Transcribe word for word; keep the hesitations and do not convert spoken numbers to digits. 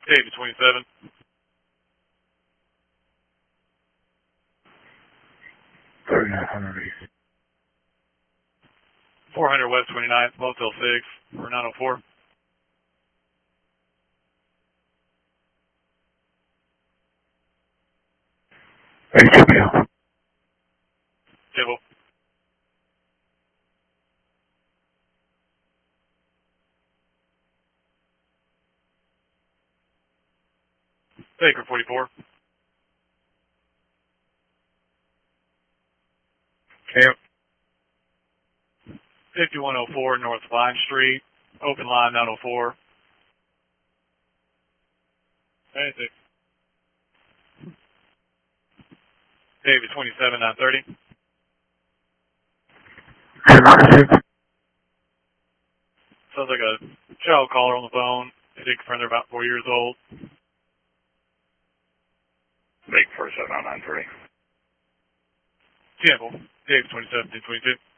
David twenty-seven. thirty-nine hundred east. four hundred West twenty-ninth, Motel six, or nine oh four. H B O. Civil. Baker forty-four. Camp. fifty-one oh four North Vine Street, open line nine oh four. Anything. David twenty-seven nine thirty. Sounds like a child caller on the phone. I think they're about four years old. Make for seven oh nine three. Temple. David twenty-seven two twenty-two.